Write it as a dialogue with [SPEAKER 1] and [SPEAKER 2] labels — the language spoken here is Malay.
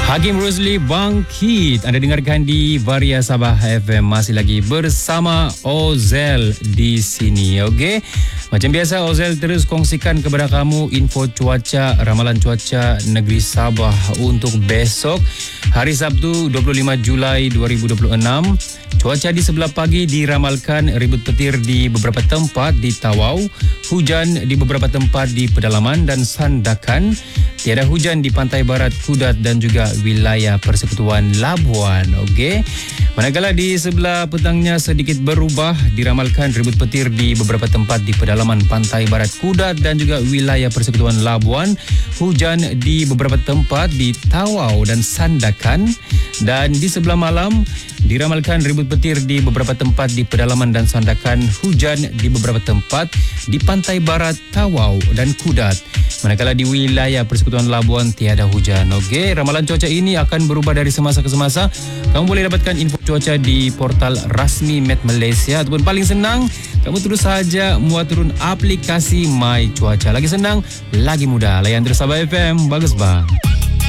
[SPEAKER 1] Hakim Rosli bangkit. Anda dengarkan di Varia Sabah FM. Masih lagi bersama Ozel di sini. Okey. Macam biasa, Ozel terus kongsikan kepada kamu info cuaca, ramalan cuaca negeri Sabah untuk besok hari Sabtu 25 Julai 2026. Cuaca di sebelah pagi diramalkan ribut petir di beberapa tempat di Tawau, hujan di beberapa tempat di pedalaman dan Sandakan, tiada hujan di pantai barat Kudat dan juga wilayah Persekutuan Labuan. Okey. Manakala di sebelah petangnya sedikit berubah, diramalkan ribut petir di beberapa tempat di pedalaman pantai barat Kudat dan juga wilayah Persekutuan Labuan, hujan di beberapa tempat di Tawau dan Sandakan, dan di sebelah malam diramalkan ribut petir di beberapa tempat di pedalaman dan Sandakan, hujan di beberapa tempat di pantai barat Tawau dan Kudat. Manakala di wilayah Persekutuan Labuan tiada hujan. Okey, ramalan cuaca ini akan berubah dari semasa ke semasa. Kamu boleh dapatkan info cuaca di portal rasmi Met Malaysia, ataupun paling senang, kamu terus saja muat turun aplikasi My Cuaca. Lagi senang, lagi mudah. Layan terus Sabah FM. Bagus bang.